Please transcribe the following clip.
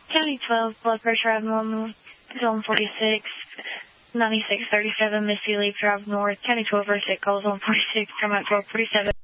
County 12, blood pressure abnormal, zone 46, 9637, Missy Leaf Drive North, County 12, Vertic, calls zone 46, come out 1247.